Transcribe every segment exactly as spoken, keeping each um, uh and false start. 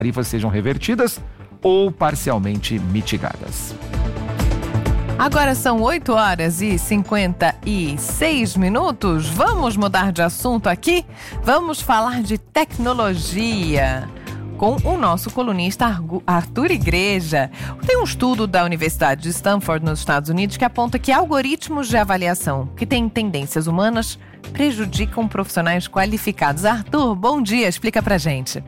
tarifas sejam revertidas ou parcialmente mitigadas. Agora são oito horas e cinquenta e seis minutos. Vamos mudar de assunto aqui? Vamos falar de tecnologia com o nosso colunista Arthur Igreja. Tem um estudo da Universidade de Stanford, nos Estados Unidos, que aponta que algoritmos de avaliação que têm tendências humanas prejudicam profissionais qualificados. Arthur, bom dia, explica pra gente.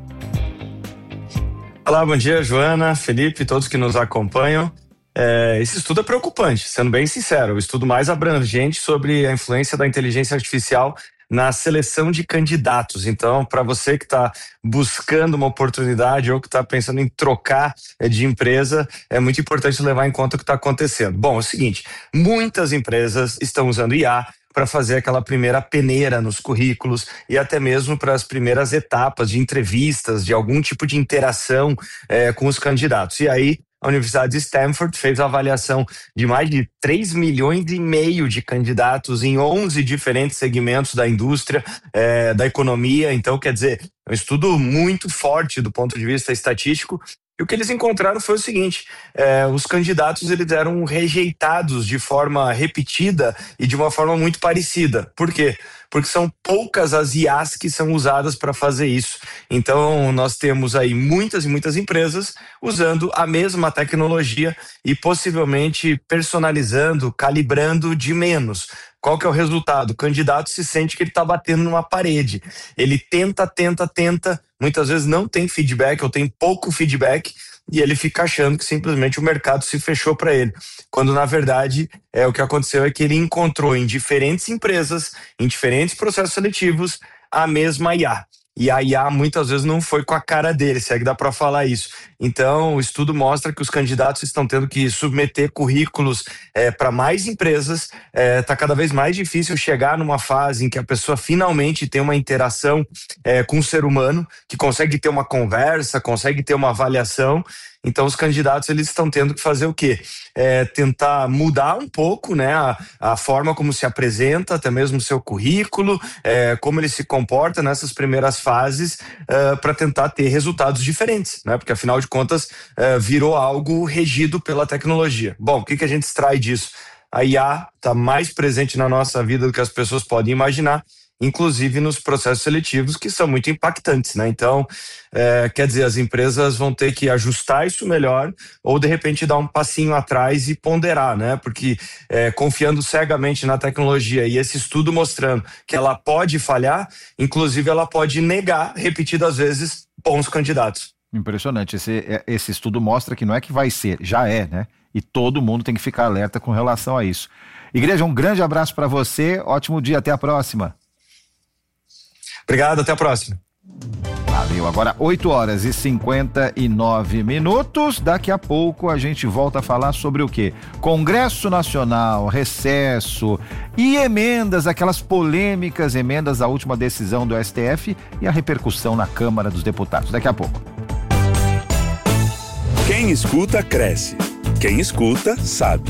Olá, bom dia, Joana, Felipe, todos que nos acompanham. É, esse estudo é preocupante, sendo bem sincero, o estudo mais abrangente sobre a influência da inteligência artificial na seleção de candidatos. Então, para você que está buscando uma oportunidade ou que está pensando em trocar de empresa, é muito importante levar em conta o que está acontecendo. Bom, é o seguinte, muitas empresas estão usando I A para fazer aquela primeira peneira nos currículos e até mesmo para as primeiras etapas de entrevistas, de algum tipo de interação é, com os candidatos. E aí, a Universidade de Stanford fez a avaliação de mais de três milhões e meio de candidatos em onze diferentes segmentos da indústria, é, da economia. Então, quer dizer, é um estudo muito forte do ponto de vista estatístico. E o que eles encontraram foi o seguinte, é, os candidatos eles eram rejeitados de forma repetida e de uma forma muito parecida. Por quê? Porque são poucas as I As que são usadas para fazer isso. Então, nós temos aí muitas e muitas empresas usando a mesma tecnologia e possivelmente personalizando, calibrando de menos. Qual que é o resultado? O candidato se sente que ele está batendo numa parede. Ele tenta, tenta, tenta, muitas vezes não tem feedback ou tem pouco feedback e ele fica achando que simplesmente o mercado se fechou para ele. Quando na verdade é, o que aconteceu é que ele encontrou em diferentes empresas, em diferentes processos seletivos, a mesma I A. E a I A muitas vezes não foi com a cara dele, se é que dá para falar isso. Então, o estudo mostra que os candidatos estão tendo que submeter currículos é, para mais empresas. Está é, cada vez mais difícil chegar numa fase em que a pessoa finalmente tem uma interação é, com o ser humano, que consegue ter uma conversa, consegue ter uma avaliação. Então, os candidatos eles estão tendo que fazer o quê? É, tentar mudar um pouco, né, a, a forma como se apresenta, até mesmo o seu currículo, é, como ele se comporta nessas primeiras fases, é, para tentar ter resultados diferentes, né? Porque afinal de contas é, virou algo regido pela tecnologia. Bom, o que, que a gente extrai disso? A I A está mais presente na nossa vida do que as pessoas podem imaginar, inclusive nos processos seletivos, que são muito impactantes, né? Então, é, quer dizer, as empresas vão ter que ajustar isso melhor ou, de repente, dar um passinho atrás e ponderar, né? Porque é, confiando cegamente na tecnologia e esse estudo mostrando que ela pode falhar, inclusive ela pode negar repetidas vezes bons candidatos. Impressionante. Esse, esse estudo mostra que não é que vai ser, já é, né? E todo mundo tem que ficar alerta com relação a isso. Igreja, um grande abraço para você, ótimo dia, até a próxima. Obrigado, até a próxima. Valeu, agora oito horas e cinquenta e nove minutos, daqui a pouco a gente volta a falar sobre o quê? Congresso Nacional, recesso e emendas, aquelas polêmicas emendas à última decisão do S T F e a repercussão na Câmara dos Deputados, daqui a pouco. Quem escuta, cresce. Quem escuta, sabe.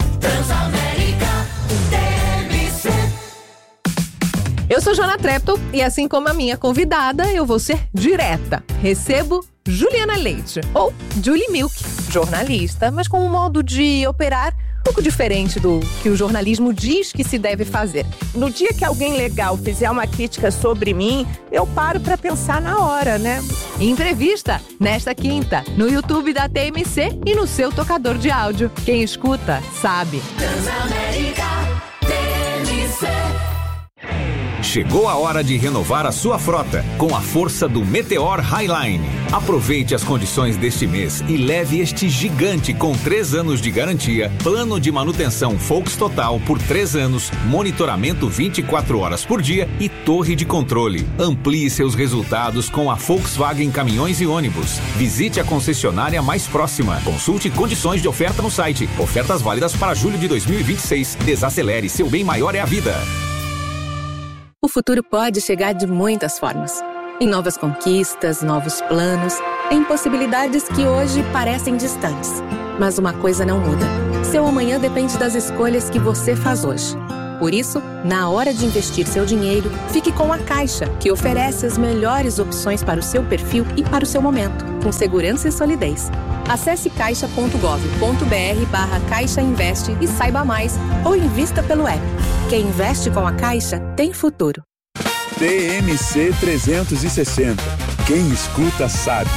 Eu sou Joana Treptow e assim como a minha convidada, eu vou ser direta. Recebo Juliana Leite, ou Julie Milk, jornalista, mas com um modo de operar um pouco diferente do que o jornalismo diz que se deve fazer. No dia que alguém legal fizer uma crítica sobre mim, eu paro pra pensar na hora, né? Entrevista nesta quinta, no YouTube da T M C e no seu tocador de áudio. Quem escuta, sabe. Transamérica T M C. Chegou a hora de renovar a sua frota com a força do Meteor Highline. Aproveite as condições deste mês e leve este gigante com três anos de garantia, plano de manutenção Volks Total por três anos, monitoramento vinte e quatro horas por dia e torre de controle. Amplie seus resultados com a Volkswagen Caminhões e Ônibus. Visite a concessionária mais próxima. Consulte condições de oferta no site. Ofertas válidas para julho de dois mil e vinte e seis. Desacelere, seu bem maior é a vida. O futuro pode chegar de muitas formas. Em novas conquistas, novos planos, em possibilidades que hoje parecem distantes. Mas uma coisa não muda. Seu amanhã depende das escolhas que você faz hoje. Por isso, na hora de investir seu dinheiro, fique com a Caixa, que oferece as melhores opções para o seu perfil e para o seu momento, com segurança e solidez. Acesse caixa ponto gov ponto br barra Caixa Investe e saiba mais, ou invista pelo app. Quem investe com a Caixa tem futuro. T M C trezentos e sessenta. Quem escuta sabe.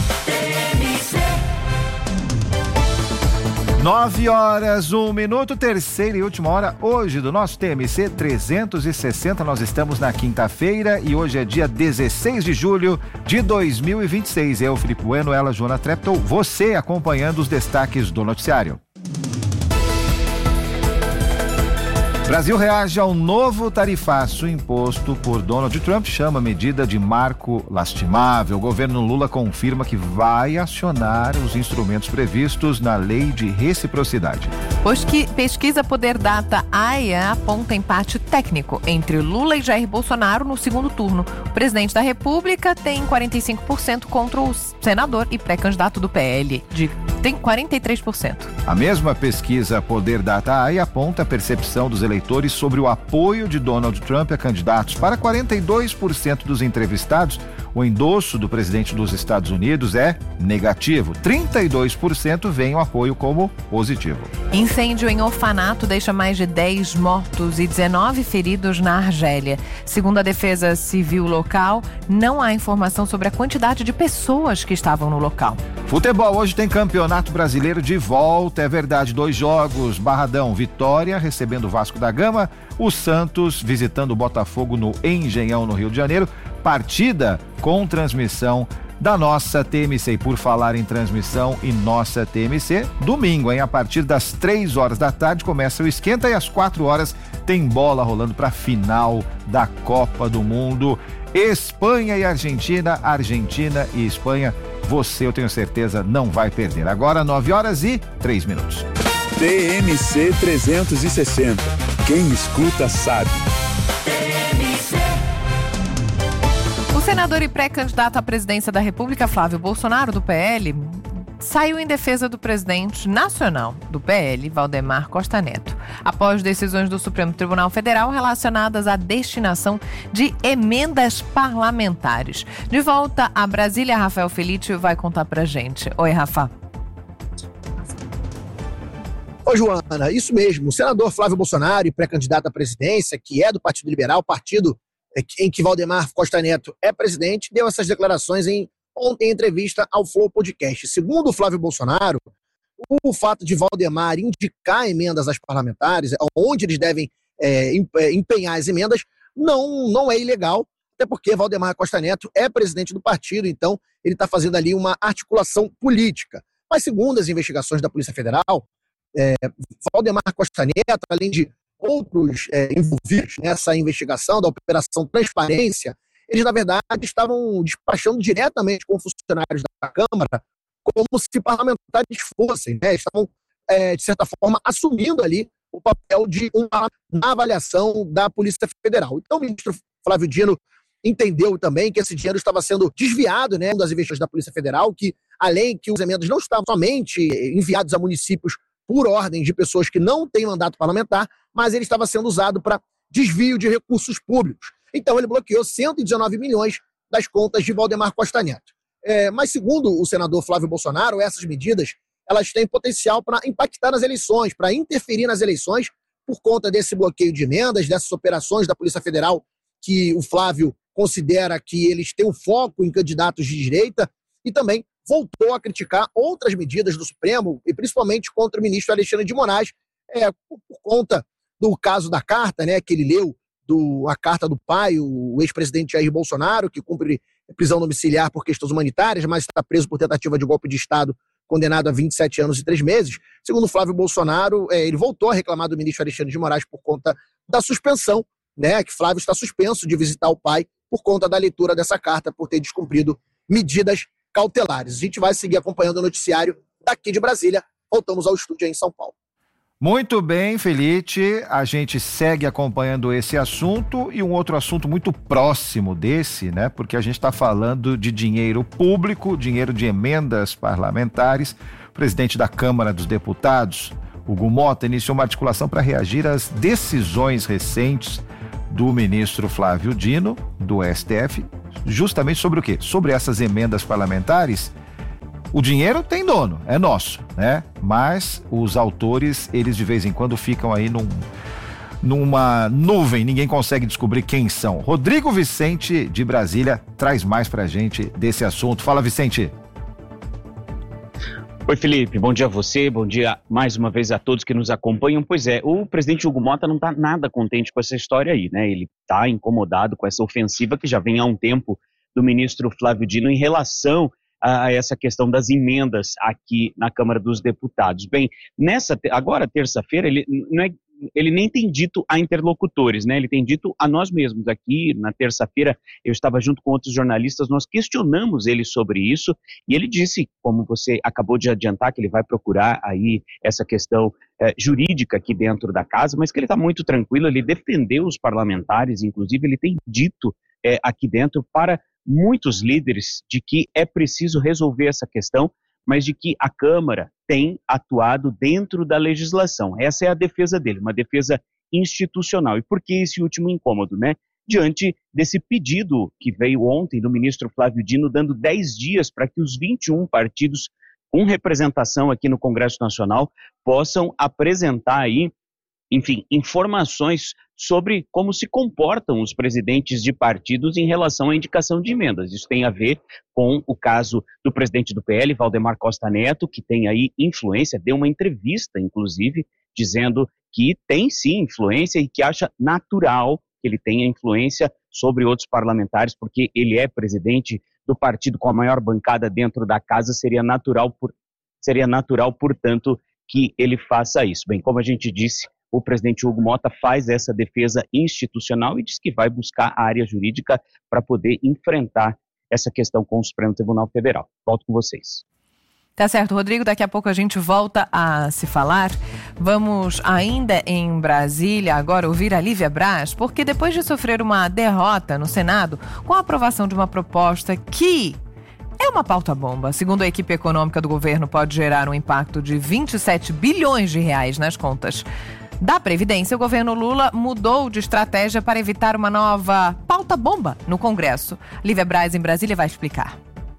Nove horas, um minuto, terceira e última hora hoje do nosso T M C trezentos e sessenta. Nós estamos na quinta-feira e hoje é dia dezesseis de julho de dois mil e vinte e seis. Eu, Felipe Bueno, ela, Joana Treptow, você acompanhando os destaques do noticiário. Brasil reage ao novo tarifaço imposto por Donald Trump, chama a medida de marco lastimável. O governo Lula confirma que vai acionar os instrumentos previstos na lei de reciprocidade. Pois que pesquisa Poder Data A I A aponta empate técnico entre Lula e Jair Bolsonaro no segundo turno. O presidente da República tem quarenta e cinco por cento contra o senador e pré-candidato do P L, de tem quarenta e três por cento. A mesma pesquisa Poder Data A I A aponta a percepção dos eleitores sobre o apoio de Donald Trump a candidatos. Para quarenta e dois por cento dos entrevistados, o endosso do presidente dos Estados Unidos é negativo. trinta e dois por cento veem o apoio como positivo. Incêndio em orfanato deixa mais de dez mortos e dezenove feridos na Argélia. Segundo a Defesa Civil local, não há informação sobre a quantidade de pessoas que estavam no local. Futebol, hoje tem Campeonato Brasileiro de volta, é verdade, dois jogos, Barradão, Vitória recebendo o Vasco da Gama, o Santos visitando o Botafogo no Engenhão, no Rio de Janeiro, partida com transmissão da nossa T M C. E por falar em transmissão e nossa T M C, domingo, hein? A partir das três horas da tarde começa o esquenta e às quatro horas tem bola rolando para a final da Copa do Mundo. Espanha e Argentina, Argentina e Espanha. Você, eu tenho certeza, não vai perder. Agora, nove horas e três minutos. T M C trezentos e sessenta. Quem escuta sabe. O senador e pré-candidato à presidência da República, Flávio Bolsonaro, do P L, saiu em defesa do presidente nacional do P L, Valdemar Costa Neto, após decisões do Supremo Tribunal Federal relacionadas à destinação de emendas parlamentares. De volta a Brasília, Rafael Felitti vai contar pra gente. Oi, Rafa. Oi, Joana, isso mesmo. O senador Flávio Bolsonaro e pré-candidato à presidência, que é do Partido Liberal, partido em que Valdemar Costa Neto é presidente, deu essas declarações em ontem em entrevista ao Flow Podcast. Segundo o Flávio Bolsonaro, o fato de Valdemar indicar emendas às parlamentares, onde eles devem é, empenhar as emendas, não, não é ilegal, até porque Valdemar Costa Neto é presidente do partido, então ele está fazendo ali uma articulação política. Mas segundo as investigações da Polícia Federal, é, Valdemar Costa Neto, além de outros é, envolvidos nessa investigação da Operação Transparência, eles, na verdade, estavam despachando diretamente com funcionários da Câmara como se parlamentares fossem, né? Estavam, é, de certa forma, assumindo ali o papel de uma na avaliação da Polícia Federal. Então, o ministro Flávio Dino entendeu também que esse dinheiro estava sendo desviado, né, das investigações da Polícia Federal, que, além que os emendas não estavam somente enviados a municípios por ordem de pessoas que não têm mandato parlamentar, mas ele estava sendo usado para desvio de recursos públicos. Então, ele bloqueou cento e dezenove milhões das contas de Valdemar Costa Neto. É, mas, segundo o senador Flávio Bolsonaro, essas medidas elas têm potencial para impactar nas eleições, para interferir nas eleições, por conta desse bloqueio de emendas, dessas operações da Polícia Federal, que o Flávio considera que eles têm um foco em candidatos de direita, e também voltou a criticar outras medidas do Supremo, e principalmente contra o ministro Alexandre de Moraes, é, por, por conta do caso da carta, né, que ele leu, do, a carta do pai, o ex-presidente Jair Bolsonaro, que cumpre prisão domiciliar por questões humanitárias, mas está preso por tentativa de golpe de Estado, condenado a vinte e sete anos e três meses. Segundo Flávio Bolsonaro, é, ele voltou a reclamar do ministro Alexandre de Moraes por conta da suspensão, né, que Flávio está suspenso de visitar o pai por conta da leitura dessa carta, por ter descumprido medidas cautelares. A gente vai seguir acompanhando o noticiário daqui de Brasília. Voltamos ao estúdio aí em São Paulo. Muito bem, Felipe, a gente segue acompanhando esse assunto e um outro assunto muito próximo desse, né? Porque a gente está falando de dinheiro público, dinheiro de emendas parlamentares. O presidente da Câmara dos Deputados, Hugo Mota iniciou uma articulação para reagir às decisões recentes do ministro Flávio Dino, do S T F, justamente sobre o quê? Sobre essas emendas parlamentares. O dinheiro tem dono, é nosso, né? Mas os autores, eles de vez em quando ficam aí num, numa nuvem, ninguém consegue descobrir quem são. Rodrigo Vicente, de Brasília, traz mais pra gente desse assunto. Fala, Vicente. Oi, Felipe, bom dia a você, bom dia mais uma vez a todos que nos acompanham. Pois é, o presidente Hugo Mota não está nada contente com essa história aí, né? Ele está incomodado com essa ofensiva que já vem há um tempo do ministro Flávio Dino em relação a essa questão das emendas aqui na Câmara dos Deputados. Bem, nessa, agora terça-feira, ele, não é, ele nem tem dito a interlocutores, né? Ele tem dito a nós mesmos. Aqui na terça-feira eu estava junto com outros jornalistas, nós questionamos ele sobre isso e ele disse, como você acabou de adiantar, que ele vai procurar aí essa questão eh, jurídica aqui dentro da casa, mas que ele está muito tranquilo, ele defendeu os parlamentares, inclusive ele tem dito eh, aqui dentro para muitos líderes de que é preciso resolver essa questão, mas de que a Câmara tem atuado dentro da legislação. Essa é a defesa dele, uma defesa institucional. E por que esse último incômodo, né? Diante desse pedido que veio ontem do ministro Flávio Dino, dando dez dias para que os vinte e um partidos com representação aqui no Congresso Nacional possam apresentar aí, enfim, informações sobre como se comportam os presidentes de partidos em relação à indicação de emendas. Isso tem a ver com o caso do presidente do P L, Valdemar Costa Neto, que tem aí influência, deu uma entrevista, inclusive, dizendo que tem sim influência e que acha natural que ele tenha influência sobre outros parlamentares, porque ele é presidente do partido com a maior bancada dentro da casa, seria natural, por, seria natural, portanto, que ele faça isso. Bem, como a gente disse, o presidente Hugo Mota faz essa defesa institucional e diz que vai buscar a área jurídica para poder enfrentar essa questão com o Supremo Tribunal Federal. Volto com vocês. Tá certo, Rodrigo, daqui a pouco a gente volta a se falar. Vamos ainda em Brasília agora ouvir a Lívia Braz, porque depois de sofrer uma derrota no Senado com a aprovação de uma proposta que é uma pauta-bomba, segundo a equipe econômica do governo, pode gerar um impacto de vinte e sete bilhões de reais nas contas da Previdência, o governo Lula mudou de estratégia para evitar uma nova pauta-bomba no Congresso. Lívia Braz, em Brasília, vai explicar.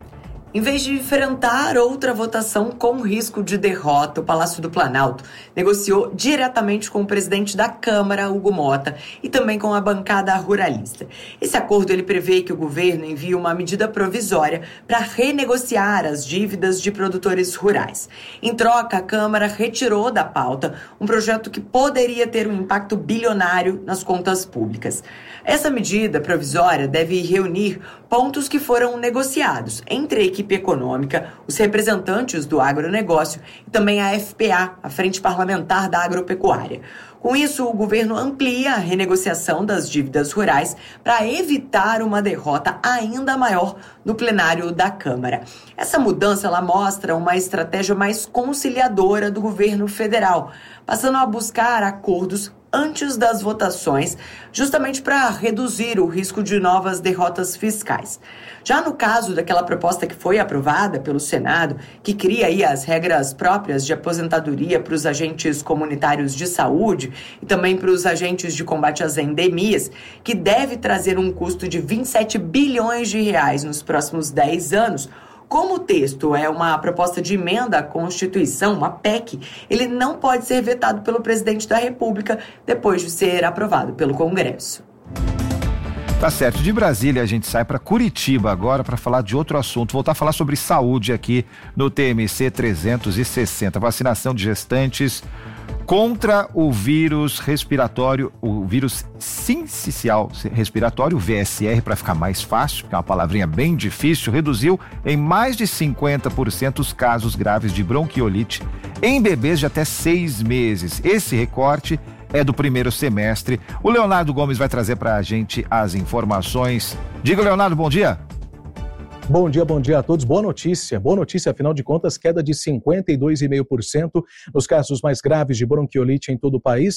Em vez de enfrentar outra votação com risco de derrota, o Palácio do Planalto negociou diretamente com o presidente da Câmara, Hugo Mota, e também com a bancada ruralista. Esse acordo ele prevê que o governo envie uma medida provisória para renegociar as dívidas de produtores rurais. Em troca, a Câmara retirou da pauta um projeto que poderia ter um impacto bilionário nas contas públicas. Essa medida provisória deve reunir pontos que foram negociados entre a equipe econômica, os representantes do agronegócio e também a F P A, a Frente Parlamentar da Agropecuária. Com isso, o governo amplia a renegociação das dívidas rurais para evitar uma derrota ainda maior no plenário da Câmara. Essa mudança ela mostra uma estratégia mais conciliadora do governo federal, passando a buscar acordos antes das votações, justamente para reduzir o risco de novas derrotas fiscais. Já no caso daquela proposta que foi aprovada pelo Senado, que cria aí as regras próprias de aposentadoria para os agentes comunitários de saúde e também para os agentes de combate às endemias, que deve trazer um custo de vinte e sete bilhões de reais nos próximos dez anos, como o texto é uma proposta de emenda à Constituição, uma P E C, ele não pode ser vetado pelo presidente da República depois de ser aprovado pelo Congresso. Tá certo. De Brasília a gente sai para Curitiba agora para falar de outro assunto, voltar a falar sobre saúde aqui no T M C trezentos e sessenta, vacinação de gestantes contra o vírus respiratório, o vírus sincicial respiratório, V S R, para ficar mais fácil, porque é uma palavrinha bem difícil, reduziu em mais de cinquenta por cento os casos graves de bronquiolite em bebês de até seis meses. Esse recorte é do primeiro semestre. O Leonardo Gomes vai trazer para a gente as informações. Diga, Leonardo, bom dia. Bom dia, bom dia a todos. Boa notícia, boa notícia, afinal de contas, queda de cinquenta e dois vírgula cinco por cento nos casos mais graves de bronquiolite em todo o país,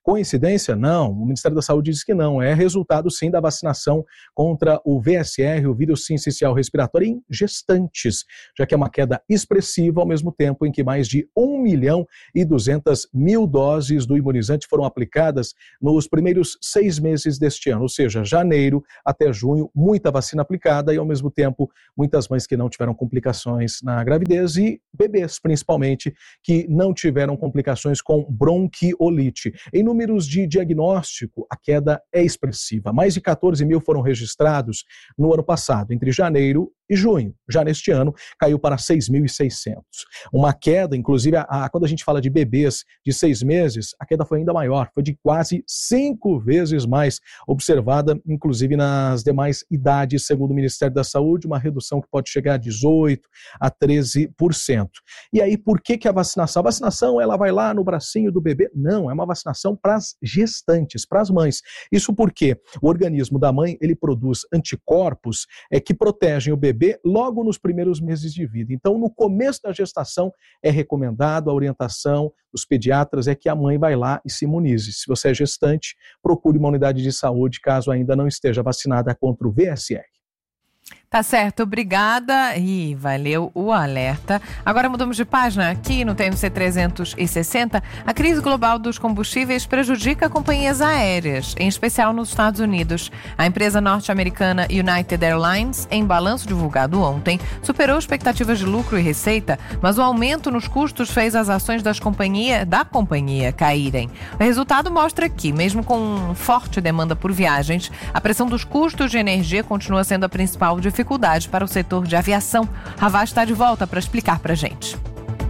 Coincidência? Não. O Ministério da Saúde diz que não. É resultado, sim, da vacinação contra o V S R, o vírus sincicial respiratório, em gestantes, já que é uma queda expressiva, ao mesmo tempo em que mais de um milhão e duzentas mil doses do imunizante foram aplicadas nos primeiros seis meses deste ano, ou seja, janeiro até junho, muita vacina aplicada e, ao mesmo tempo, muitas mães que não tiveram complicações na gravidez e bebês, principalmente, que não tiveram complicações com bronquiolite. Em números de diagnóstico, a queda é expressiva. Mais de quatorze mil foram registrados no ano passado, entre janeiro e junho. Já neste ano, caiu para seis mil e seiscentos. Uma queda, inclusive, a, a, quando a gente fala de bebês de seis meses, a queda foi ainda maior, foi de quase cinco vezes mais, observada, inclusive, nas demais idades, segundo o Ministério da Saúde, uma redução que pode chegar a dezoito a treze por cento. E aí, por que que a vacinação? A vacinação, ela vai lá no bracinho do bebê? Não, é uma vacinação para as gestantes, para as mães. Isso porque o organismo da mãe, ele produz anticorpos é, que protegem o bebê logo nos primeiros meses de vida. Então, no começo da gestação, é recomendado, a orientação dos pediatras é que a mãe vai lá e se imunize. Se você é gestante, procure uma unidade de saúde, caso ainda não esteja vacinada contra o V S R. Tá certo, obrigada e valeu o alerta. Agora mudamos de página. Aqui no T M C trezentos e sessenta, a crise global dos combustíveis prejudica companhias aéreas, em especial nos Estados Unidos. A empresa norte-americana United Airlines, em balanço divulgado ontem, superou expectativas de lucro e receita, mas o aumento nos custos fez as ações das companhia, da companhia caírem. O resultado mostra que, mesmo com forte demanda por viagens, a pressão dos custos de energia continua sendo a principal dificuldade para o setor de aviação. Ravaz está de volta para explicar para a gente.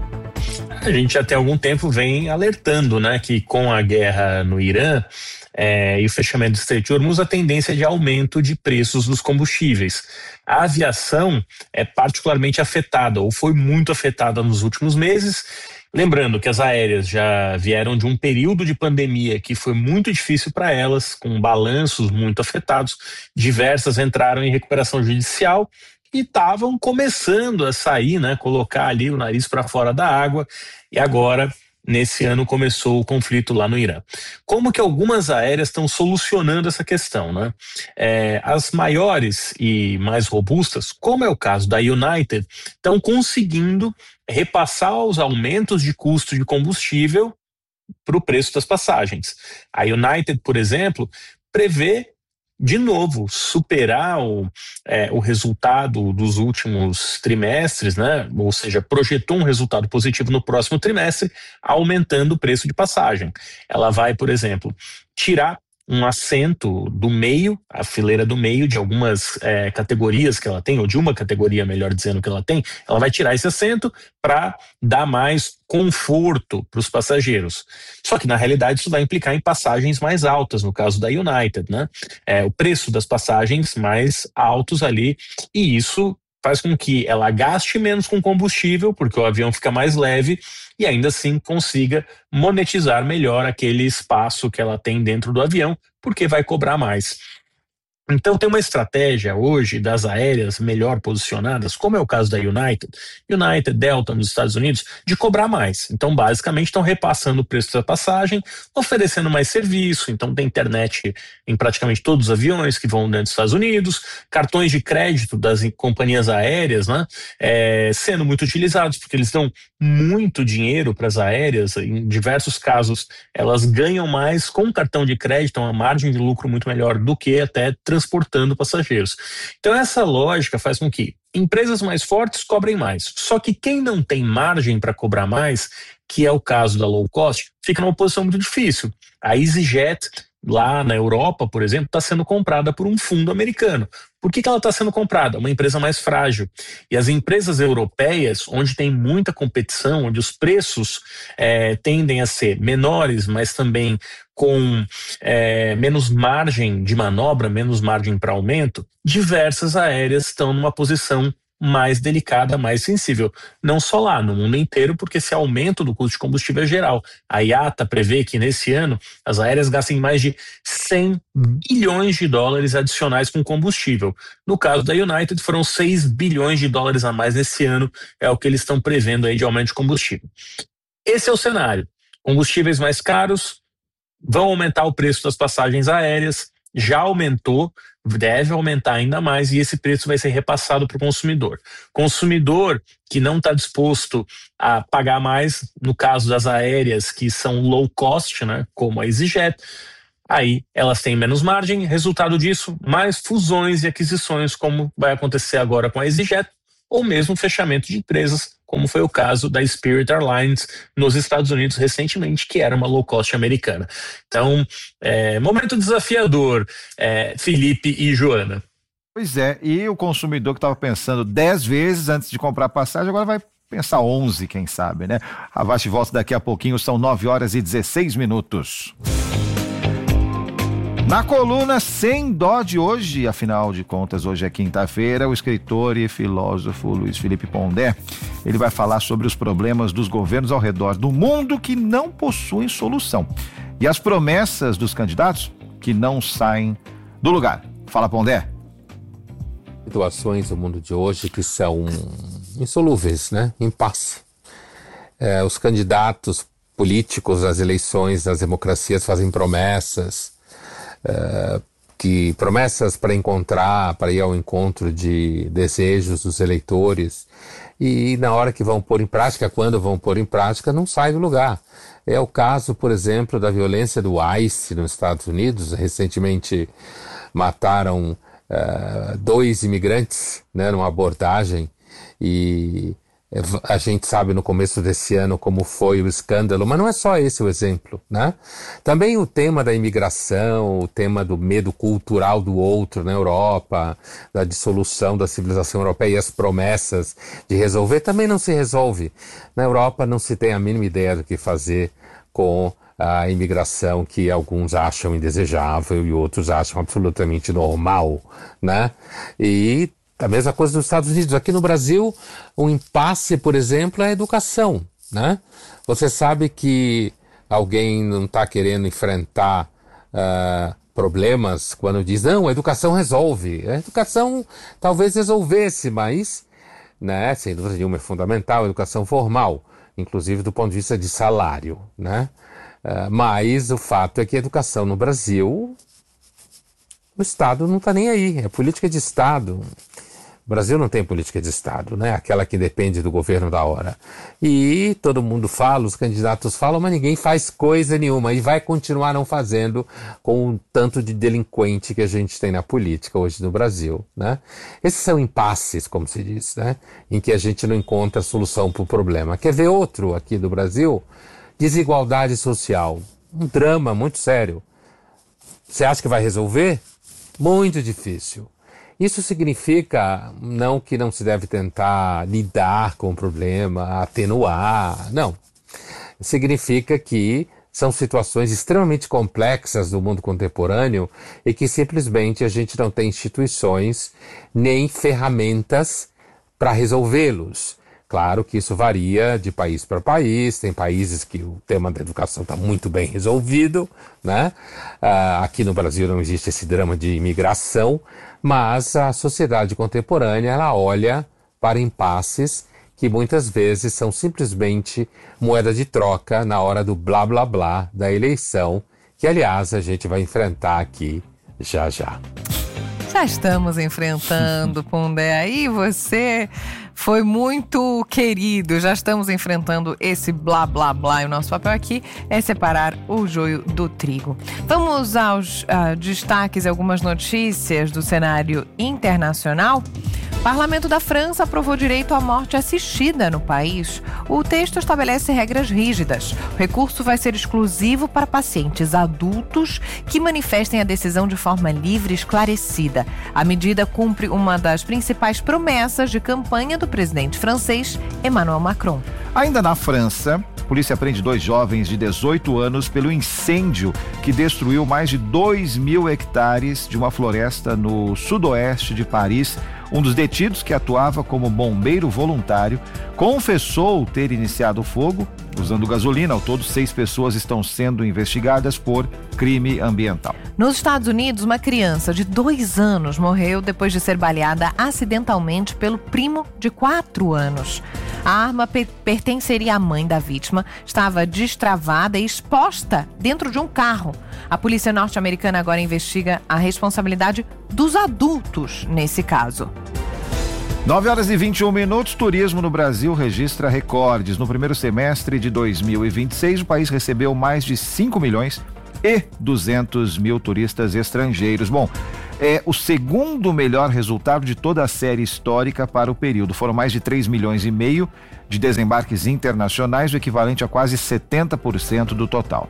A gente já tem algum tempo vem alertando, né, que com a guerra no Irã é, e o fechamento do Estreito de Hormuz, a tendência de aumento de preços dos combustíveis. A aviação é particularmente afetada, ou foi muito afetada nos últimos meses. Lembrando que as aéreas já vieram de um período de pandemia que foi muito difícil para elas, com balanços muito afetados. Diversas entraram em recuperação judicial e estavam começando a sair, né, colocar ali o nariz para fora da água. E agora, nesse ano, começou o conflito lá no Irã. Como que algumas aéreas estão solucionando essa questão, né? É, as maiores e mais robustas, como é o caso da United, estão conseguindo repassar os aumentos de custo de combustível para o preço das passagens. A United, por exemplo, prevê de novo superar o, é, o resultado dos últimos trimestres, né? Ou seja, projetou um resultado positivo no próximo trimestre, aumentando o preço de passagem. Ela vai, por exemplo, tirar um assento do meio, a fileira do meio de algumas é, categorias que ela tem, ou de uma categoria, melhor dizendo, que ela tem. Ela vai tirar esse assento para dar mais conforto para os passageiros. Só que, na realidade, isso vai implicar em passagens mais altas, no caso da United, né? É, o preço das passagens mais altos ali, e isso faz com que ela gaste menos com combustível, porque o avião fica mais leve, e ainda assim consiga monetizar melhor aquele espaço que ela tem dentro do avião, porque vai cobrar mais. Então tem uma estratégia hoje das aéreas melhor posicionadas, como é o caso da United, United, Delta nos Estados Unidos, de cobrar mais. Então basicamente estão repassando o preço da passagem, oferecendo mais serviço. Então tem internet em praticamente todos os aviões que vão dentro dos Estados Unidos, cartões de crédito das companhias aéreas, né, é, sendo muito utilizados, porque eles dão muito dinheiro para as aéreas. Em diversos casos elas ganham mais com cartão de crédito, uma margem de lucro muito melhor do que até transportando passageiros. Então essa lógica faz com que empresas mais fortes cobrem mais. Só que quem não tem margem para cobrar mais, que é o caso da low cost, fica numa posição muito difícil. A EasyJet, lá na Europa, por exemplo, está sendo comprada por um fundo americano. Por que que ela está sendo comprada? Uma empresa mais frágil. E as empresas europeias, onde tem muita competição, onde os preços é, tendem a ser menores, mas também com é, menos margem de manobra, menos margem para aumento, diversas aéreas estão numa posição mais delicada, mais sensível. Não só lá, no mundo inteiro, porque esse aumento do custo de combustível é geral. A I A T A prevê que nesse ano as aéreas gastem mais de cem bilhões de dólares adicionais com combustível. No caso da United, foram seis bilhões de dólares a mais nesse ano, é o que eles estão prevendo aí de aumento de combustível. Esse é o cenário. Combustíveis mais caros, vão aumentar o preço das passagens aéreas, já aumentou, deve aumentar ainda mais e esse preço vai ser repassado para o consumidor. Consumidor que não está disposto a pagar mais, no caso das aéreas que são low cost, né, como a EasyJet, aí elas têm menos margem, resultado disso, mais fusões e aquisições, como vai acontecer agora com a EasyJet, ou mesmo fechamento de empresas, como foi o caso da Spirit Airlines nos Estados Unidos recentemente, que era uma low cost americana. Então, é, momento desafiador, é, Felipe e Joana. Pois é, e o consumidor que estava pensando dez vezes antes de comprar passagem, agora vai pensar onze, quem sabe, né? A Vasti volta daqui a pouquinho, são nove horas e dezesseis minutos. Na coluna Sem Dó de hoje, afinal de contas, hoje é quinta-feira, o escritor e filósofo Luiz Felipe Pondé, ele vai falar sobre os problemas dos governos ao redor do mundo que não possuem solução e as promessas dos candidatos que não saem do lugar. Fala, Pondé. Situações do mundo de hoje que são insolúveis, né? Impasse. É, os candidatos políticos às eleições das democracias fazem promessas, Uh, que promessas para encontrar, para ir ao encontro de desejos dos eleitores, e na hora que vão pôr em prática, quando vão pôr em prática, não sai do lugar. É o caso, por exemplo, da violência do ICE nos Estados Unidos. Recentemente mataram uh, dois imigrantes, né, numa abordagem, e a gente sabe no começo desse ano como foi o escândalo, mas não é só esse o exemplo, né? Também o tema da imigração, o tema do medo cultural do outro na Europa, da dissolução da civilização europeia e as promessas de resolver, também não se resolve. Na Europa não se tem a mínima ideia do que fazer com a imigração que alguns acham indesejável e outros acham absolutamente normal, né? E a mesma coisa nos Estados Unidos. Aqui no Brasil, um impasse, por exemplo, é a educação, né? Você sabe que alguém não está querendo enfrentar uh, problemas quando diz, não, a educação resolve. A educação talvez resolvesse, mas, né, sem dúvida nenhuma, é fundamental a educação formal, inclusive do ponto de vista de salário, né? Uh, mas o fato é que a educação no Brasil, o Estado não está nem aí, é política de Estado. O Brasil não tem política de Estado, né? Aquela que depende do governo da hora. E todo mundo fala, os candidatos falam, mas ninguém faz coisa nenhuma e vai continuar não fazendo com o tanto de delinquente que a gente tem na política hoje no Brasil, né? Esses são impasses, como se diz, né? Em que a gente não encontra solução para o problema. Quer ver outro aqui do Brasil? Desigualdade social. Um drama muito sério. Você acha que vai resolver? Muito difícil. Isso significa não que não se deve tentar lidar com o problema, atenuar, não. Significa que são situações extremamente complexas do mundo contemporâneo e que simplesmente a gente não tem instituições nem ferramentas para resolvê-los. Claro que isso varia de país para país, tem países que o tema da educação está muito bem resolvido, né? Uh, aqui no Brasil não existe esse drama de imigração, mas a sociedade contemporânea, ela olha para impasses que muitas vezes são simplesmente moeda de troca na hora do blá blá blá da eleição, que aliás a gente vai enfrentar aqui já já. Já estamos enfrentando, Pondé, aí você foi muito querido, já estamos enfrentando esse blá blá blá e o nosso papel aqui é separar o joio do trigo. Vamos aos uh, destaques e algumas notícias do cenário internacional. O Parlamento da França aprovou direito à morte assistida no país. O texto estabelece regras rígidas. O recurso vai ser exclusivo para pacientes adultos que manifestem a decisão de forma livre e esclarecida. A medida cumpre uma das principais promessas de campanha do presidente francês, Emmanuel Macron. Ainda na França, a polícia prende dois jovens de dezoito anos pelo incêndio que destruiu mais de dois mil hectares de uma floresta no sudoeste de Paris. Um dos detidos, que atuava como bombeiro voluntário, confessou ter iniciado o fogo usando gasolina. Ao todo, seis pessoas estão sendo investigadas por crime ambiental. Nos Estados Unidos, uma criança de dois anos morreu depois de ser baleada acidentalmente pelo primo de quatro anos. A arma pe- pertenceria à mãe da vítima, estava destravada e exposta dentro de um carro. A polícia norte-americana agora investiga a responsabilidade dos adultos nesse caso. nove horas e vinte e um minutos, turismo no Brasil registra recordes. No primeiro semestre de dois mil e vinte e seis, o país recebeu mais de cinco milhões e duzentos mil turistas estrangeiros. Bom, é o segundo melhor resultado de toda a série histórica para o período. Foram mais de três milhões e meio de desembarques internacionais, o equivalente a quase setenta por cento do total.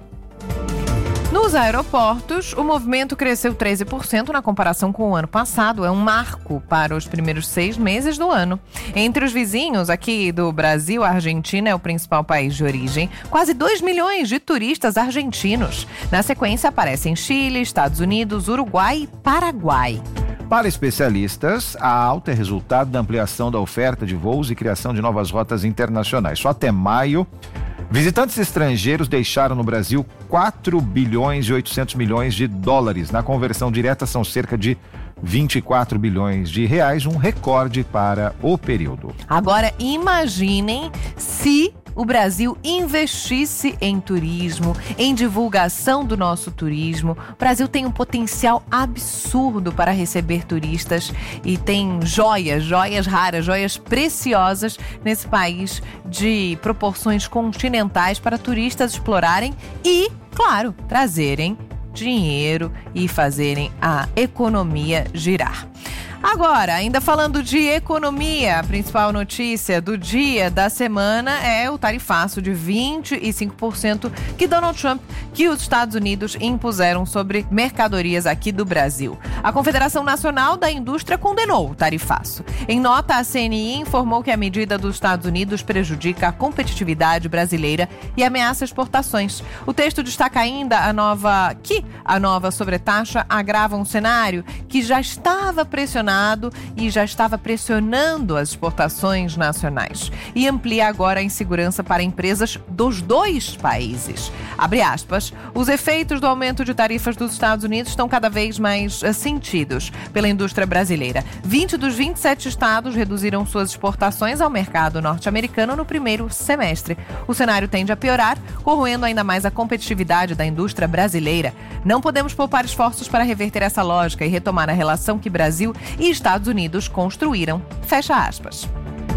Nos aeroportos, o movimento cresceu treze por cento na comparação com o ano passado. É um marco para os primeiros seis meses do ano. Entre os vizinhos aqui do Brasil, a Argentina é o principal país de origem. Quase dois milhões de turistas argentinos. Na sequência, aparecem Chile, Estados Unidos, Uruguai e Paraguai. Para especialistas, a alta é resultado da ampliação da oferta de voos e criação de novas rotas internacionais. Só até maio, visitantes estrangeiros deixaram no Brasil quatro bilhões e oitocentos milhões de dólares. Na conversão direta, são cerca de vinte e quatro bilhões de reais, um recorde para o período. Agora, imaginem se o Brasil investisse em turismo, em divulgação do nosso turismo. O Brasil tem um potencial absurdo para receber turistas e tem joias, joias raras, joias preciosas nesse país de proporções continentais para turistas explorarem e, claro, trazerem dinheiro e fazerem a economia girar. Agora, ainda falando de economia, a principal notícia do dia, da semana, é o tarifaço de vinte e cinco por cento que Donald Trump, que os Estados Unidos impuseram sobre mercadorias aqui do Brasil. A Confederação Nacional da Indústria condenou o tarifaço. Em nota, a C N I informou que a medida dos Estados Unidos prejudica a competitividade brasileira e ameaça exportações. O texto destaca ainda a nova, que a nova sobretaxa agrava um cenário que já estava pressionado e já estava pressionando as exportações nacionais e amplia agora a insegurança para empresas dos dois países. Abre aspas, os efeitos do aumento de tarifas dos Estados Unidos estão cada vez mais sentidos pela indústria brasileira. vinte dos vinte e sete estados reduziram suas exportações ao mercado norte-americano no primeiro semestre. O cenário tende a piorar, corroendo ainda mais a competitividade da indústria brasileira. Não podemos poupar esforços para reverter essa lógica e retomar a relação que Brasil e Estados Unidos construíram. Fecha aspas.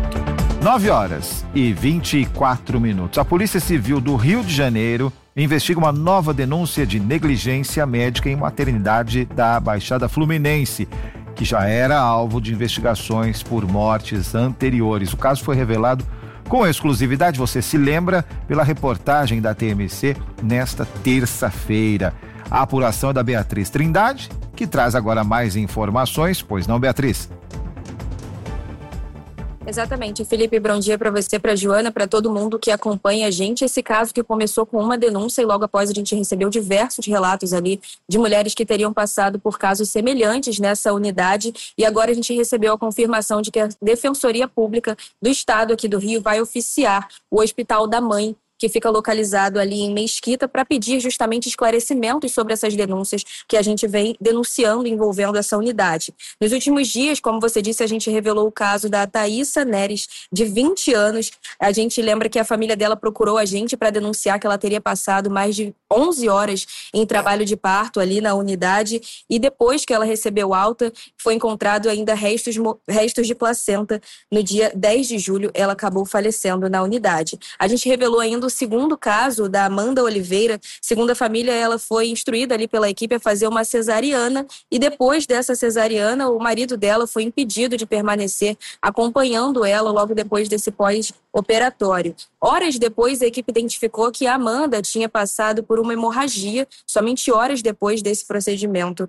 nove horas e vinte e quatro minutos. A Polícia Civil do Rio de Janeiro investiga uma nova denúncia de negligência médica em maternidade da Baixada Fluminense, que já era alvo de investigações por mortes anteriores. O caso foi revelado com exclusividade, você se lembra, pela reportagem da T M C nesta terça-feira. A apuração é da Beatriz Trindade, que traz agora mais informações, pois não, Beatriz? Exatamente, Felipe, bom dia para você, para a Joana, para todo mundo que acompanha a gente. Esse caso que começou com uma denúncia e logo após a gente recebeu diversos relatos ali de mulheres que teriam passado por casos semelhantes nessa unidade e agora a gente recebeu a confirmação de que a Defensoria Pública do Estado aqui do Rio vai oficiar o Hospital da Mãe, que fica localizado ali em Mesquita, para pedir justamente esclarecimentos sobre essas denúncias que a gente vem denunciando envolvendo essa unidade. Nos últimos dias, como você disse, a gente revelou o caso da Thaísa Neres, de vinte anos. A gente lembra que a família dela procurou a gente para denunciar que ela teria passado mais de onze horas em trabalho de parto ali na unidade e depois que ela recebeu alta, foi encontrado ainda restos, restos de placenta. No dia dez de julho, ela acabou falecendo na unidade. A gente revelou ainda o segundo caso da Amanda Oliveira. Segundo a família, ela foi instruída ali pela equipe a fazer uma cesariana e depois dessa cesariana, o marido dela foi impedido de permanecer acompanhando ela logo depois desse pós-operatório. Horas depois, a equipe identificou que a Amanda tinha passado por uma hemorragia somente horas depois desse procedimento.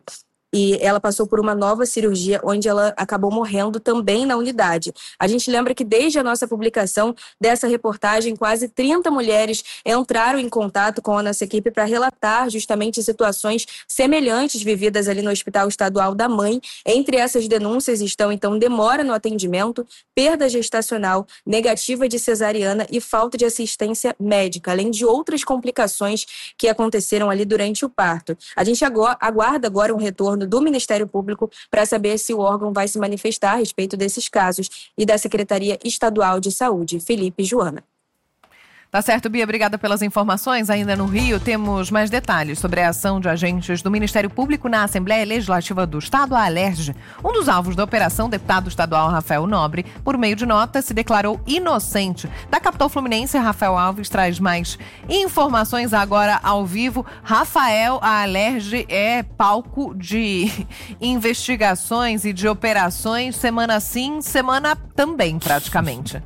e ela passou por uma nova cirurgia, onde ela acabou morrendo também na unidade. A gente lembra que desde a nossa publicação dessa reportagem, quase trinta mulheres entraram em contato com a nossa equipe para relatar justamente situações semelhantes vividas ali no Hospital Estadual da Mãe. Entre essas denúncias estão, então, demora no atendimento, perda gestacional, negativa de cesariana e falta de assistência médica, além de outras complicações que aconteceram ali durante o parto. A gente aguarda agora um retorno do Ministério Público para saber se o órgão vai se manifestar a respeito desses casos e da Secretaria Estadual de Saúde. Felipe e Joana. Tá certo, Bia, obrigada pelas informações. Ainda no Rio, temos mais detalhes sobre a ação de agentes do Ministério Público na Assembleia Legislativa do Estado, a Alerj. Um dos alvos da operação, o deputado estadual Rafael Nobre, por meio de nota, se declarou inocente. Da capital fluminense, Rafael Alves traz mais informações agora ao vivo. Rafael, a Alerj é palco de investigações e de operações, semana sim, semana também, praticamente.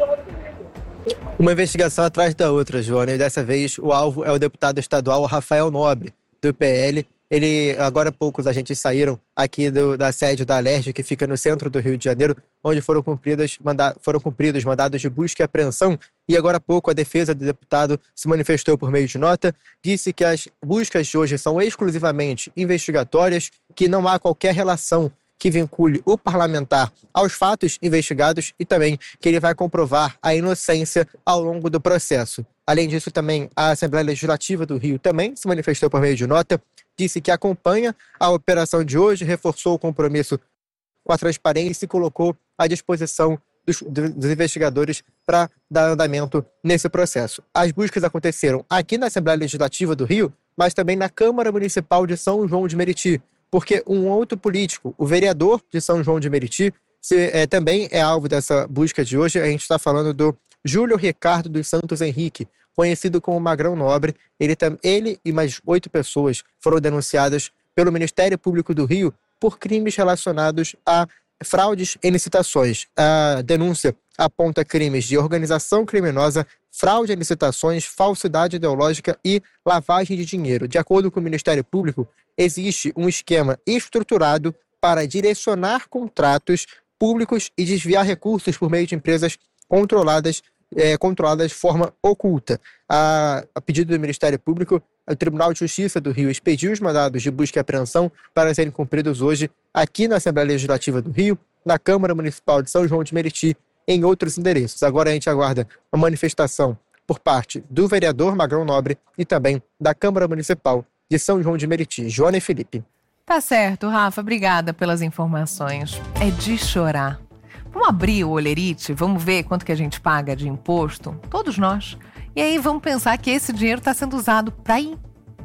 Uma investigação atrás da outra, Joana, e dessa vez o alvo é o deputado estadual Rafael Nobre, do P L. Ele, agora há pouco, os agentes saíram aqui do, da sede da Alerj, que fica no centro do Rio de Janeiro, onde foram cumpridas, manda, foram cumpridos mandados de busca e apreensão, e agora há pouco a defesa do deputado se manifestou por meio de nota, disse que as buscas de hoje são exclusivamente investigatórias, que não há qualquer relação que vincule o parlamentar aos fatos investigados e também que ele vai comprovar a inocência ao longo do processo. Além disso, também a Assembleia Legislativa do Rio também se manifestou por meio de nota, disse que acompanha a operação de hoje, reforçou o compromisso com a transparência e se colocou à disposição dos, dos investigadores para dar andamento nesse processo. As buscas aconteceram aqui na Assembleia Legislativa do Rio, mas também na Câmara Municipal de São João de Meriti, porque um outro político, o vereador de São João de Meriti, se, é, também é alvo dessa busca de hoje. A gente está falando do Júlio Ricardo dos Santos Henrique, conhecido como Magrão Nobre. Ele, ele e mais oito pessoas foram denunciadas pelo Ministério Público do Rio por crimes relacionados a fraudes em licitações. A denúncia aponta crimes de organização criminosa, fraude em licitações, falsidade ideológica e lavagem de dinheiro. De acordo com o Ministério Público, existe um esquema estruturado para direcionar contratos públicos e desviar recursos por meio de empresas controladas, é, controladas de forma oculta. A, a pedido do Ministério Público, o Tribunal de Justiça do Rio expediu os mandados de busca e apreensão para serem cumpridos hoje aqui na Assembleia Legislativa do Rio, na Câmara Municipal de São João de Meriti, em outros endereços. Agora a gente aguarda a manifestação por parte do vereador Magrão Nobre e também da Câmara Municipal de São João de Meriti. Joana e Felipe. Tá certo, Rafa. Obrigada pelas informações. É de chorar. Vamos abrir o Olerite, vamos ver quanto que a gente paga de imposto, todos nós. E aí vamos pensar que esse dinheiro está sendo usado para ir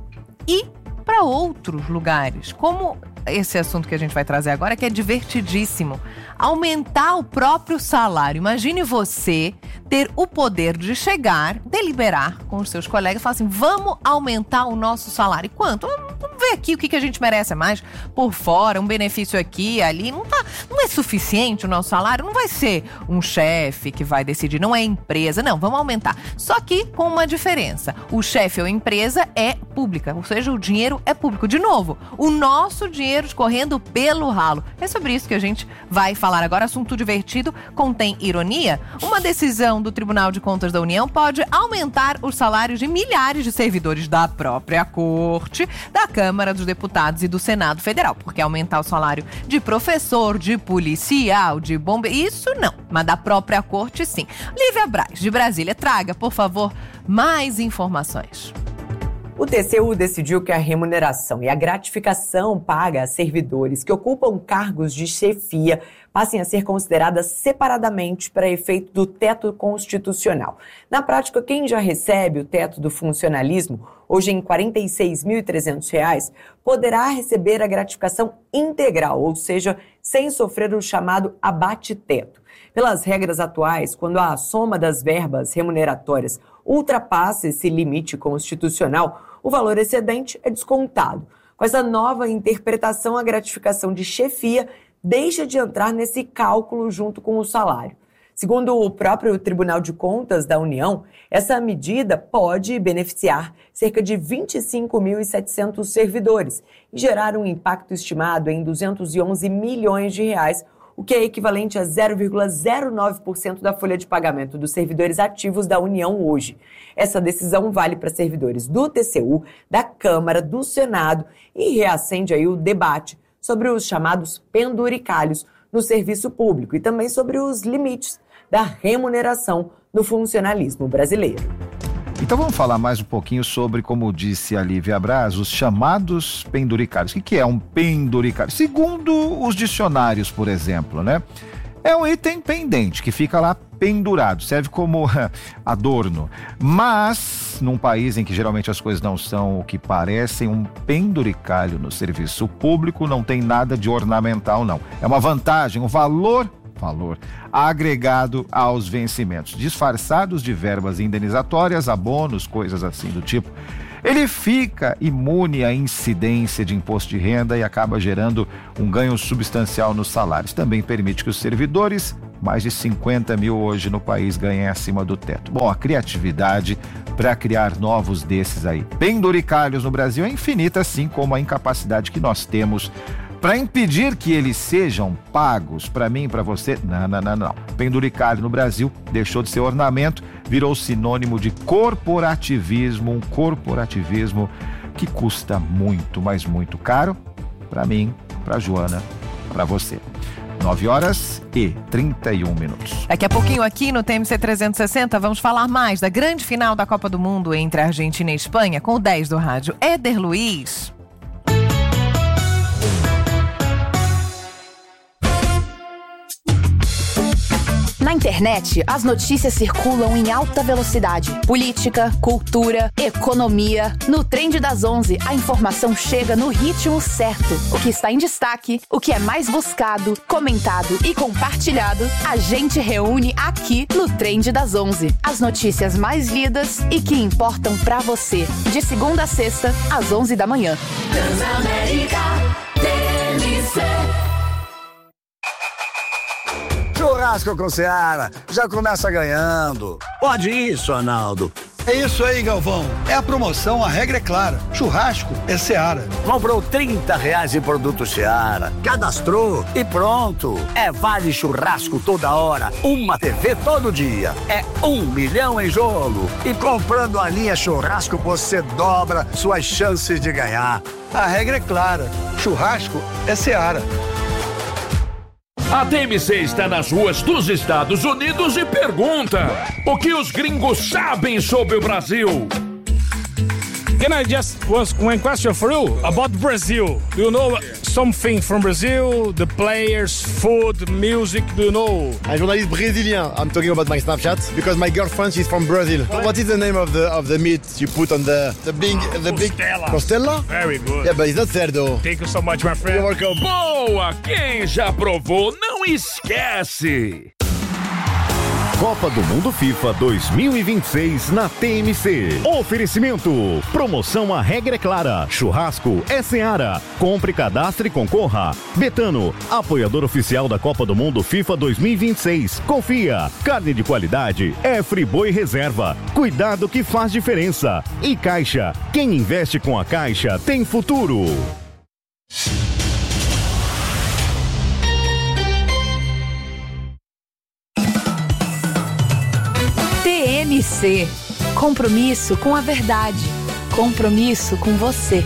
e para outros lugares, como esse assunto que a gente vai trazer agora, que é divertidíssimo. Aumentar o próprio salário. Imagine você ter o poder de chegar, deliberar com os seus colegas e falar assim, vamos aumentar o nosso salário. E quanto? Vamos ver aqui o que a gente merece mais por fora, um benefício aqui, ali. Não, tá, não é suficiente o nosso salário, não vai ser um chefe que vai decidir, não é empresa, não, vamos aumentar. Só que com uma diferença, o chefe ou empresa é pública, ou seja, o dinheiro é público. De novo, o nosso dinheiro escorrendo pelo ralo. É sobre isso que a gente vai falar agora. Assunto divertido, contém ironia. Uma decisão do Tribunal de Contas da União pode aumentar os salários de milhares de servidores da própria Corte, da Câmara dos Deputados e do Senado Federal. Porque aumentar o salário de professor, de policial, de bombeiro, isso não. Mas da própria Corte, sim. Lívia Braz, de Brasília, traga, por favor, mais informações. O T C U decidiu que a remuneração e a gratificação paga a servidores que ocupam cargos de chefia passem a ser consideradas separadamente para efeito do teto constitucional. Na prática, quem já recebe o teto do funcionalismo, hoje em quarenta e seis mil e trezentos reais, poderá receber a gratificação integral, ou seja, sem sofrer o chamado abate-teto. Pelas regras atuais, quando a soma das verbas remuneratórias ultrapassa esse limite constitucional, o valor excedente é descontado. Com essa nova interpretação, a gratificação de chefia deixa de entrar nesse cálculo junto com o salário. Segundo o próprio Tribunal de Contas da União, essa medida pode beneficiar cerca de vinte e cinco mil e setecentos servidores e gerar um impacto estimado em duzentos e onze milhões de reais, o que é equivalente a zero vírgula zero nove por cento da folha de pagamento dos servidores ativos da União hoje. Essa decisão vale para servidores do T C U, da Câmara, do Senado e reacende aí o debate sobre os chamados penduricalhos no serviço público e também sobre os limites da remuneração no funcionalismo brasileiro. Então vamos falar mais um pouquinho sobre, como disse a Lívia Braz, os chamados penduricários. O que é um penduricário? Segundo os dicionários, por exemplo, né? É um item pendente que fica lá pendurado, serve como adorno. Mas, num país em que geralmente as coisas não são o que parecem, um penduricalho no serviço público não tem nada de ornamental, não. É uma vantagem, um valor, valor agregado aos vencimentos, disfarçados de verbas indenizatórias, abonos, coisas assim do tipo. Ele fica imune à incidência de imposto de renda e acaba gerando um ganho substancial nos salários. Também permite que os servidores, mais de cinquenta mil hoje no país, ganhem acima do teto. Bom, a criatividade para criar novos desses aí, penduricalhos no Brasil, é infinita, assim como a incapacidade que nós temos para impedir que eles sejam pagos. Para mim, para você, não, não, não, não. Penduricalho no Brasil deixou de ser ornamento, virou sinônimo de corporativismo, um corporativismo que custa muito, mas muito caro, para mim, para Joana, para você. nove horas e trinta e um minutos. Daqui a pouquinho aqui no T M C trezentos e sessenta vamos falar mais da grande final da Copa do Mundo entre a Argentina e a Espanha com o dez do rádio, Éder Luiz. Na internet, as notícias circulam em alta velocidade. Política, cultura, economia. No Trend das onze, a informação chega no ritmo certo. O que está em destaque, o que é mais buscado, comentado e compartilhado, a gente reúne aqui no Trend das onze. As notícias mais lidas e que importam pra você. De segunda a sexta, às onze da manhã. Transamérica T M C. Churrasco com Seara, já começa ganhando. Pode isso, Arnaldo. É isso aí, Galvão. É a promoção, a regra é clara. Churrasco é Seara. Comprou trinta reais em produto Seara, cadastrou e pronto. É vale churrasco toda hora, uma T V todo dia. É um milhão em jogo. E comprando a linha churrasco, você dobra suas chances de ganhar. A regra é clara. Churrasco é Seara. A T M C está nas ruas dos Estados Unidos e pergunta: o que os gringos sabem sobre o Brasil? Can I just ask one question for you about Brazil? Do you know something from Brazil? The players, food, music, do you know? I'm a journalist Brazilian. I'm talking about my Snapchat because my girlfriend is from Brazil. What is the name of the of the meat you put on the the big the big costela? Very good. Yeah, but it's not there though. Thank you so much, my friend. You're welcome. Boa! Quem já provou, não esquece! Copa do Mundo FIFA dois mil e vinte e seis na T M C. Oferecimento. Promoção A Regra é Clara. Churrasco é Seara. Compre, cadastre e concorra. Betano, apoiador oficial da Copa do Mundo FIFA dois mil e vinte e seis. Confia. Carne de qualidade é Friboi Reserva. Cuidado que faz diferença. E Caixa. Quem investe com a Caixa tem futuro. T M C. Compromisso com a verdade. Compromisso com você.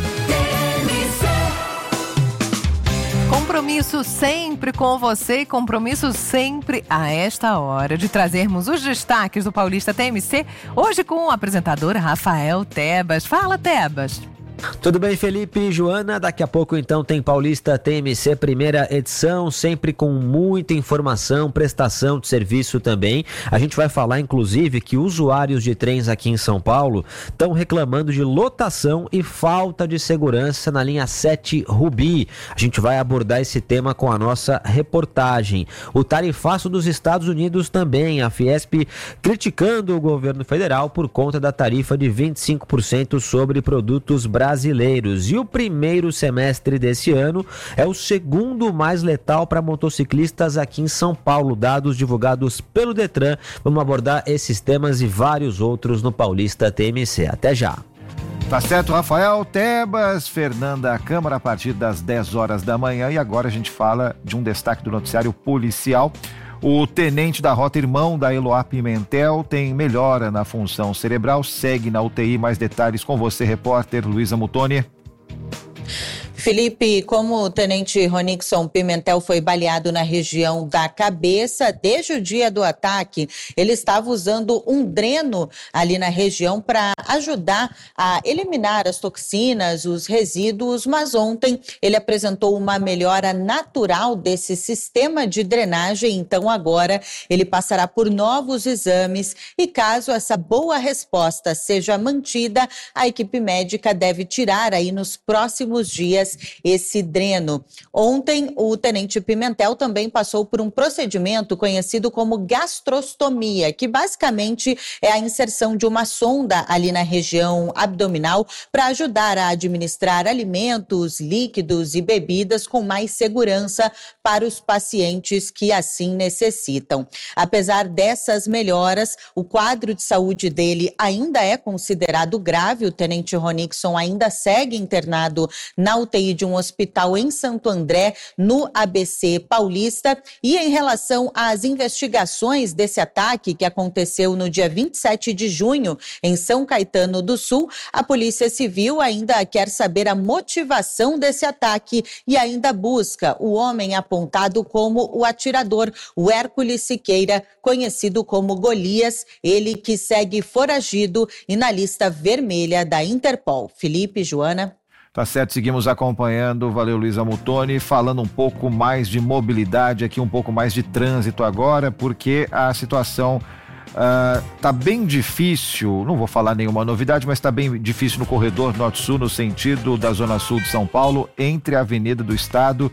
Compromisso sempre com você e compromisso sempre a esta hora de trazermos os destaques do Paulista T M C, hoje com o apresentador Rafael Tebas. Fala, Tebas! Tudo bem, Felipe e Joana? Daqui a pouco então tem Paulista T M C primeira edição, sempre com muita informação, prestação de serviço também. A gente vai falar inclusive que usuários de trens aqui em São Paulo estão reclamando de lotação e falta de segurança na linha sete Rubi. A gente vai abordar esse tema com a nossa reportagem. O tarifaço dos Estados Unidos também, a Fiesp criticando o governo federal por conta da tarifa de vinte e cinco por cento sobre produtos brasileiros. brasileiros. E o primeiro semestre desse ano é o segundo mais letal para motociclistas aqui em São Paulo, dados divulgados pelo Detran. Vamos abordar esses temas e vários outros no Paulista T M C. Até já. Tá certo, Rafael Tebas, Fernanda Câmara, a partir das dez horas da manhã. E agora a gente fala de um destaque do noticiário policial. O tenente da rota, irmão da Eloá Pimentel, tem melhora na função cerebral, segue na U T I. Mais detalhes com você, repórter Luísa Mutoni. Felipe, como o tenente Ronixon Pimentel foi baleado na região da cabeça, desde o dia do ataque, ele estava usando um dreno ali na região para ajudar a eliminar as toxinas, os resíduos, mas ontem ele apresentou uma melhora natural desse sistema de drenagem, então agora ele passará por novos exames e caso essa boa resposta seja mantida, a equipe médica deve tirar aí nos próximos dias esse dreno. Ontem, o tenente Pimentel também passou por um procedimento conhecido como gastrostomia, que basicamente é a inserção de uma sonda ali na região abdominal para ajudar a administrar alimentos, líquidos e bebidas com mais segurança para os pacientes que assim necessitam. Apesar dessas melhoras, o quadro de saúde dele ainda é considerado grave. O tenente Ronixon ainda segue internado na U T I de um hospital em Santo André, no A B C Paulista. E em relação às investigações desse ataque que aconteceu no dia vinte e sete de junho em São Caetano do Sul, a Polícia Civil ainda quer saber a motivação desse ataque e ainda busca o homem apontado como o atirador, o Hércules Siqueira, conhecido como Golias, ele que segue foragido e na lista vermelha da Interpol. Felipe, Joana. Tá certo, seguimos acompanhando, valeu Luísa Mutoni, falando um pouco mais de mobilidade aqui, um pouco mais de trânsito agora, porque a situação uh, tá bem difícil, não vou falar nenhuma novidade, mas tá bem difícil no corredor Norte-Sul, no sentido da Zona Sul de São Paulo, entre a Avenida do Estado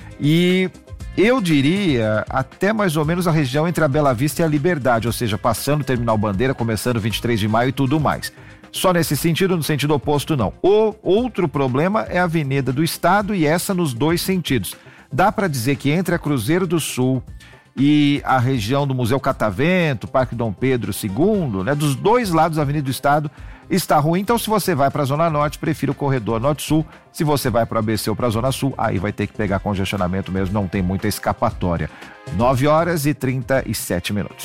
e eu diria até mais ou menos a região entre a Bela Vista e a Liberdade, ou seja, passando o Terminal Bandeira, começando vinte e três de maio e tudo mais. Só nesse sentido, no sentido oposto não. O outro problema é a Avenida do Estado e essa nos dois sentidos. Dá para dizer que entre a Cruzeiro do Sul e a região do Museu Catavento, Parque Dom Pedro segundo, né, dos dois lados da Avenida do Estado está ruim. Então, se você vai para a Zona Norte, prefira o corredor Norte-Sul. Se você vai para o A B C ou para a Zona Sul, aí vai ter que pegar congestionamento mesmo, não tem muita escapatória. nove horas e trinta e sete minutos.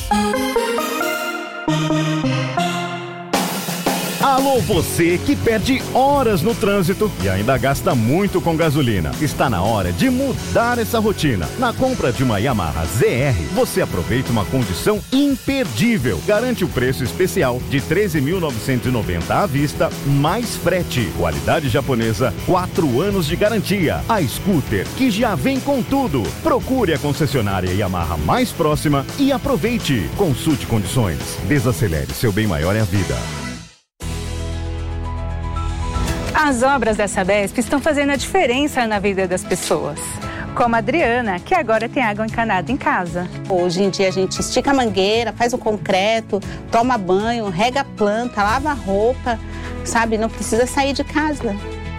Alô, você que perde horas no trânsito e ainda gasta muito com gasolina. Está na hora de mudar essa rotina. Na compra de uma Yamaha Z R, você aproveita uma condição imperdível. Garante o preço especial de treze mil novecentos e noventa reais à vista, mais frete. Qualidade japonesa, quatro anos de garantia. A scooter que já vem com tudo. Procure a concessionária Yamaha mais próxima e aproveite. Consulte condições. Desacelere, seu bem maior é a vida. As obras da Sabesp estão fazendo a diferença na vida das pessoas. Como a Adriana, que agora tem água encanada em casa. Hoje em dia a gente estica a mangueira, faz o concreto, toma banho, rega a planta, lava a roupa, sabe? Não precisa sair de casa.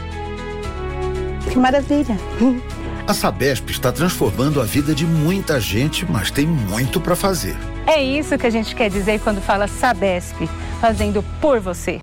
Que maravilha! A Sabesp está transformando a vida de muita gente, mas tem muito para fazer. É isso que a gente quer dizer quando fala Sabesp, fazendo por você.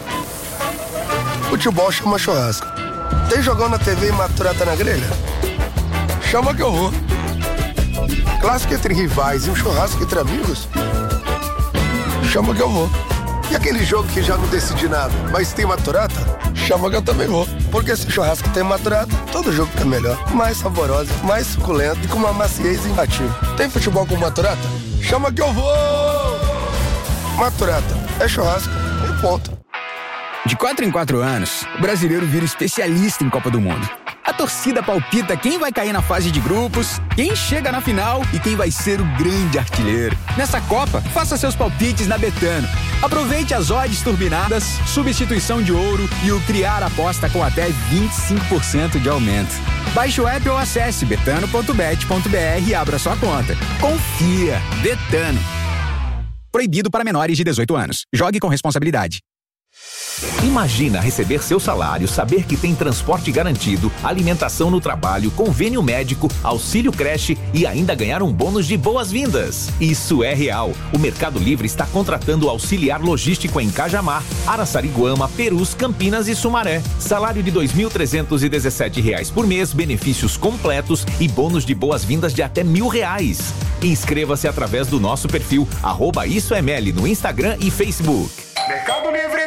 Futebol chama churrasco. Tem jogão na T V e maturata na grelha? Chama que eu vou. Clássico entre rivais e um churrasco entre amigos? Chama que eu vou. E aquele jogo que já não decidi nada, mas tem maturata? Chama que eu também vou. Porque se churrasco tem maturata, todo jogo fica melhor. Mais saborosa, mais suculento e com uma maciez imbatível. Tem futebol com maturata? Chama que eu vou! Maturata é churrasco e ponto. De quatro em quatro anos, o brasileiro vira especialista em Copa do Mundo. A torcida palpita quem vai cair na fase de grupos, quem chega na final e quem vai ser o grande artilheiro. Nessa Copa, faça seus palpites na Betano. Aproveite as odds turbinadas, substituição de ouro e o Criar Aposta com até vinte e cinco por cento de aumento. Baixe o app ou acesse betano ponto bet ponto br e abra sua conta. Confia! Betano. Proibido para menores de dezoito anos. Jogue com responsabilidade. Imagina receber seu salário, saber que tem transporte garantido, alimentação no trabalho, convênio médico, auxílio creche e ainda ganhar um bônus de boas-vindas. Isso é real. O Mercado Livre está contratando auxiliar logístico em Cajamar, Araçariguama, Perus, Campinas e Sumaré. Salário de dois mil trezentos e dezessete reais por mês, benefícios completos e bônus de boas-vindas de até mil reais. Inscreva-se através do nosso perfil arroba Isso é Meli no Instagram e Facebook. Mercado Livre.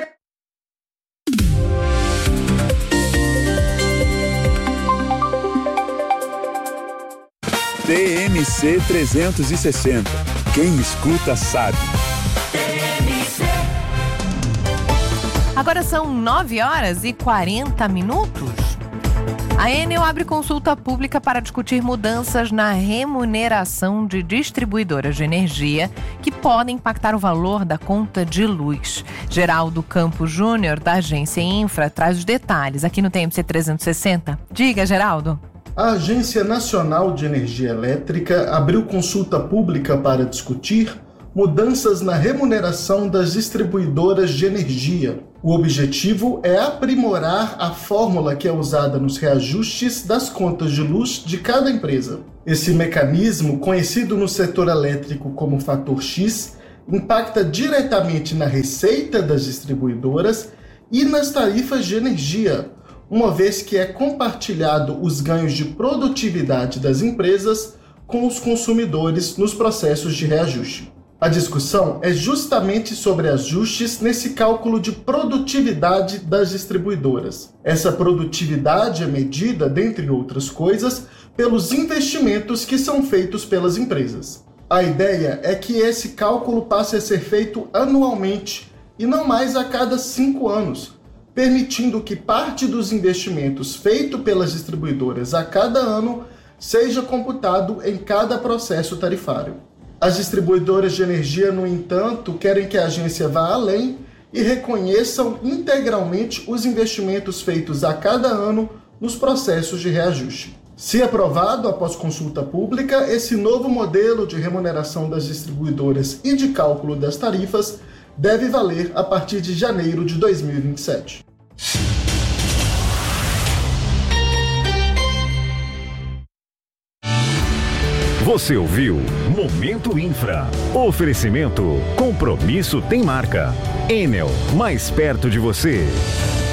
T M C trezentos e sessenta. Quem escuta sabe. Agora são nove horas e quarenta minutos. A Enel abre consulta pública para discutir mudanças na remuneração de distribuidoras de energia que podem impactar o valor da conta de luz. Geraldo Campos Júnior, da Agência Infra, traz os detalhes aqui no T M C trezentos e sessenta. Diga, Geraldo. A Agência Nacional de Energia Elétrica abriu consulta pública para discutir mudanças na remuneração das distribuidoras de energia. O objetivo é aprimorar a fórmula que é usada nos reajustes das contas de luz de cada empresa. Esse mecanismo, conhecido no setor elétrico como fator X, impacta diretamente na receita das distribuidoras e nas tarifas de energia, uma vez que é compartilhado os ganhos de produtividade das empresas com os consumidores nos processos de reajuste. A discussão é justamente sobre ajustes nesse cálculo de produtividade das distribuidoras. Essa produtividade é medida, dentre outras coisas, pelos investimentos que são feitos pelas empresas. A ideia é que esse cálculo passe a ser feito anualmente e não mais a cada cinco anos, permitindo que parte dos investimentos feitos pelas distribuidoras a cada ano seja computado em cada processo tarifário. As distribuidoras de energia, no entanto, querem que a agência vá além e reconheçam integralmente os investimentos feitos a cada ano nos processos de reajuste. Se aprovado após consulta pública, esse novo modelo de remuneração das distribuidoras e de cálculo das tarifas deve valer a partir de janeiro de dois mil e vinte e sete. Você ouviu Momento Infra. Oferecimento. Compromisso tem marca. Enel, mais perto de você.